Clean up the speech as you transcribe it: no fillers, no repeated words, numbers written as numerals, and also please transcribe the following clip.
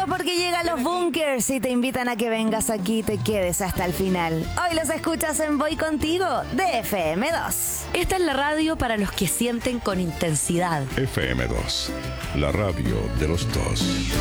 porque llegan los bunkers y te invitan a que vengas aquí y te quedes hasta el final. Hoy los escuchas en Voy Contigo de FM2. Esta es la radio para los que sienten con intensidad. FM2, la radio de los dos.